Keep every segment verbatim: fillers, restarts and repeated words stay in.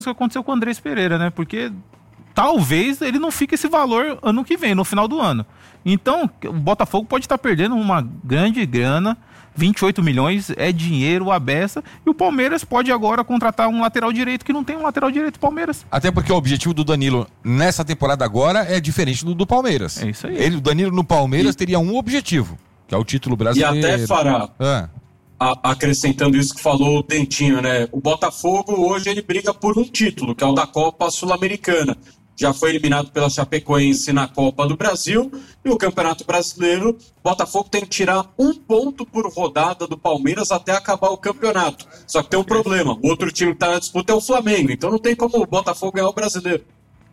que aconteceu com o Andrés Pereira, né? Porque talvez ele não fique esse valor ano que vem, no final do ano. Então, o Botafogo pode estar perdendo uma grande grana, vinte e oito milhões é dinheiro à beça, e o Palmeiras pode agora contratar um lateral direito que não tem um lateral direito Palmeiras. Até porque o objetivo do Danilo nessa temporada agora é diferente do do Palmeiras. É isso aí. Ele, o Danilo no Palmeiras E... teria um objetivo, que é o título brasileiro. E até, Fará, ah. a, acrescentando isso que falou o Dentinho, né? O Botafogo hoje ele briga por um título, que é o da Copa Sul-Americana. Já foi eliminado pela Chapecoense na Copa do Brasil, e o Campeonato Brasileiro, o Botafogo tem que tirar um ponto por rodada do Palmeiras até acabar o campeonato. Só que tem um problema, o outro time que está na disputa é o Flamengo, então não tem como o Botafogo ganhar o Brasileiro.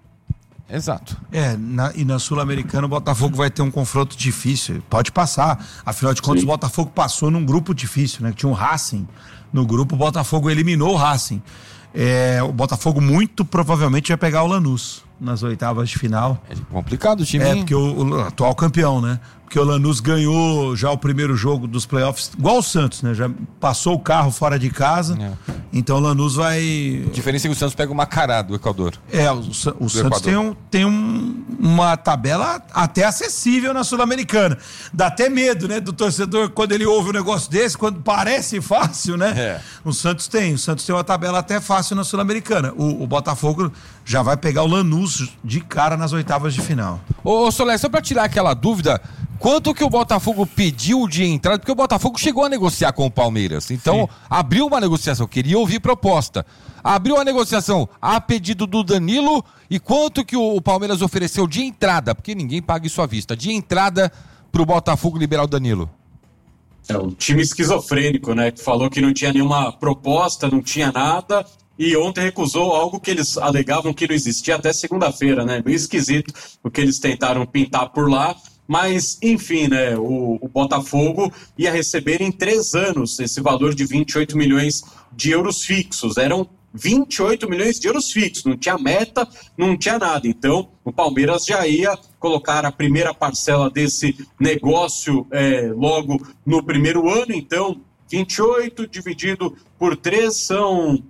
Exato. É, na, e na Sul-Americana o Botafogo vai ter um confronto difícil, pode passar, afinal de contas Sim. o Botafogo passou num grupo difícil, né? Tinha um Racing no grupo, o Botafogo eliminou o Racing. É, o Botafogo muito provavelmente vai pegar o Lanús nas oitavas de final. É complicado o time. É, porque o, o atual campeão, né? Porque o Lanús ganhou já o primeiro jogo dos playoffs, igual o Santos, né? Já passou o carro fora de casa. É. Então o Lanús vai... A diferença é que o Santos pega uma cará do Equador. É, o, o Santos tem, um, tem um, uma tabela até acessível na Sul-Americana. Dá até medo, né? Do torcedor quando ele ouve um negócio desse, quando parece fácil, né? É. O Santos tem. O Santos tem uma tabela até fácil na Sul-Americana. O, o Botafogo já vai pegar o Lanús de cara nas oitavas de final. Ô, ô Soler, só pra tirar aquela dúvida... Quanto que o Botafogo pediu de entrada? Porque o Botafogo chegou a negociar com o Palmeiras. Então, Sim. abriu uma negociação. Queria ouvir proposta. Abriu a negociação a pedido do Danilo. E quanto que o Palmeiras ofereceu de entrada? Porque ninguém paga isso à vista. De entrada pro Botafogo liberar o Danilo. É um time esquizofrênico, né? Que falou que não tinha nenhuma proposta, não tinha nada. E ontem recusou algo que eles alegavam que não existia até segunda-feira, né? Meio esquisito o que eles tentaram pintar por lá. Mas, enfim, né, o, o Botafogo ia receber em três anos esse valor de vinte e oito milhões de euros fixos. Eram vinte e oito milhões de euros fixos, não tinha meta, não tinha nada. Então, o Palmeiras já ia colocar a primeira parcela desse negócio é, logo no primeiro ano. Então, vinte e oito dividido por três são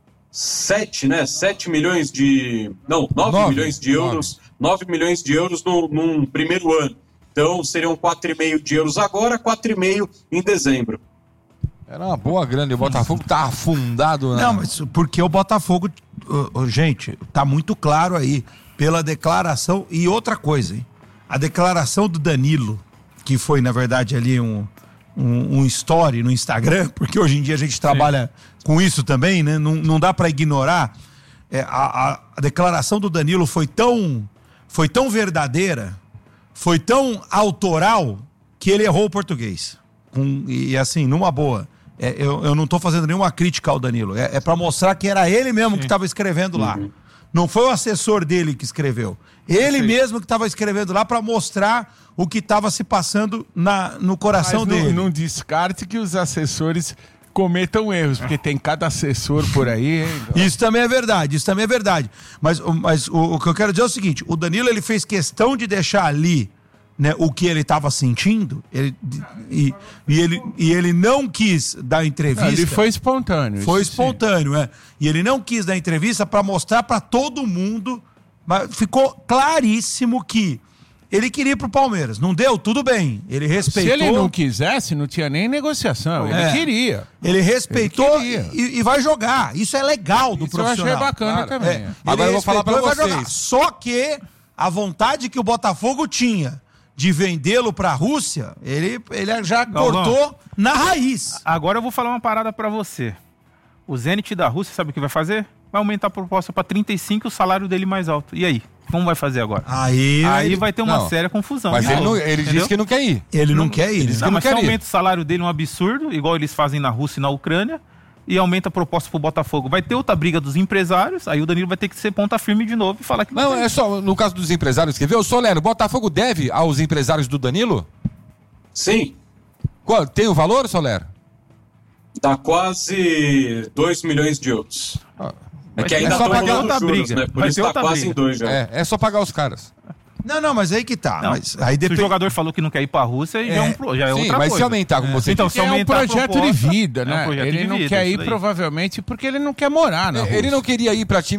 sete, né? sete milhões de... Não, nove milhões de euros. nove milhões de euros no, num primeiro ano. Então, seriam quatro vírgula cinco de euros agora, quatro vírgula cinco em dezembro. Era uma boa grana, e o Botafogo tá afundado, né? Não, mas porque o Botafogo, uh, uh, gente, tá muito claro aí, pela declaração, e outra coisa, hein? A declaração do Danilo, que foi, na verdade, ali um, um, um story no Instagram, porque hoje em dia a gente trabalha Sim. com isso também, né? Não, não dá para ignorar. É, a, a, a declaração do Danilo foi tão, foi tão verdadeira, foi tão autoral, que ele errou o português. Com, e assim, numa boa. É, eu, eu não estou fazendo nenhuma crítica ao Danilo. É, é para mostrar que era ele mesmo Sim. que estava escrevendo lá. Uhum. Não foi o assessor dele que escreveu. Ele Sim. mesmo que estava escrevendo lá para mostrar o que estava se passando na, no coração Mas dele. Não, não descarte que os assessores cometam erros, porque tem cada assessor por aí. Hein? Isso também é verdade, isso também é verdade. Mas, mas o, o que eu quero dizer é o seguinte, o Danilo ele fez questão de deixar ali, né, o que ele estava sentindo, ele, e, e, ele, e ele não quis dar entrevista. Ele foi espontâneo. Foi espontâneo, sim. é. E ele não quis dar entrevista para mostrar para todo mundo, mas ficou claríssimo que ele queria ir pro Palmeiras. Não deu? Tudo bem. Ele respeitou. Se ele não quisesse, não tinha nem negociação. Ele é. queria. Ele respeitou ele e, e vai jogar. Isso é legal do Isso profissional. Eu achei bacana claro. também. É. Agora eu vou falar pra vocês. Só que a vontade que o Botafogo tinha de vendê-lo pra Rússia, ele, ele já não, cortou não. na raiz. Agora eu vou falar uma parada pra você. O Zenit da Rússia, sabe o que vai fazer? Vai aumentar a proposta pra trinta e cinco e o salário dele mais alto. E aí? Como vai fazer agora? Aí, aí ele... vai ter uma não. séria confusão. Mas ele, não, ele disse que não quer ir. Ele não, não quer ir. Ele não, não mas quer se ir. aumenta o salário dele um absurdo, igual eles fazem na Rússia e na Ucrânia, e aumenta a proposta pro Botafogo. Vai ter outra briga dos empresários, aí o Danilo vai ter que ser ponta firme de novo e falar que... Não, não é só no caso dos empresários, quer ver? O Solero, o Botafogo deve aos empresários do Danilo? Sim. Qual, tem o valor, Solero? Dá quase dois milhões de euros. Ah. É que ainda é só estão pagar outra juros, briga. né? Por isso tá quase briga. em dois já. É, é só pagar os caras. Não, não, mas aí que tá. Não, Mas aí Se depende. o jogador falou que não quer ir pra Rússia, já é, um, pro- já é Sim, outra mas coisa. se aumentar, como você Então, disse. se É um aumentar a projeto proposta, de vida, é um né? projeto ele de não vida, quer isso ir daí. provavelmente porque ele não quer morar na Ele Rússia. não queria ir pra time